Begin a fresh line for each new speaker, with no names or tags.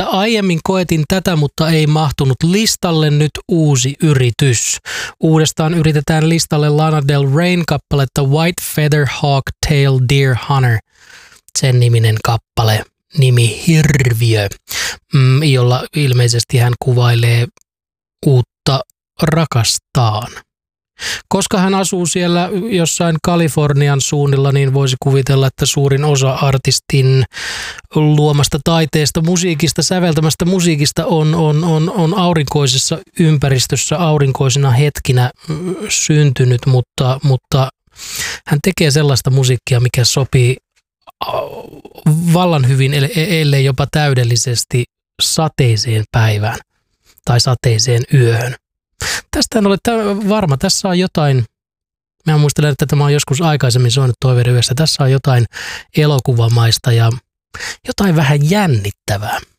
aiemmin koetin tätä, mutta ei mahtunut listalle, nyt uusi yritys. Uudestaan yritetään listalle Lana Del Reyn kappaletta White Feather Hawk Tail Deer Hunter. Sen niminen kappale, nimi Hirviö, jolla ilmeisesti hän kuvailee uutta rakastaan. Koska hän asuu siellä jossain Kalifornian suunnilla, niin voisi kuvitella, että suurin osa artistin luomasta taiteesta, musiikista, säveltämästä musiikista on aurinkoisessa ympäristössä, aurinkoisina hetkinä syntynyt, mutta hän tekee sellaista musiikkia, mikä sopii vallan hyvin, ellei jopa täydellisesti sateiseen päivään tai sateiseen yöhön. Tästä en ole varma. Tässä on jotain, mä muistelen, että tämä on joskus aikaisemmin soinut Toiveiden yössä. Tässä on jotain elokuvamaista ja jotain vähän jännittävää.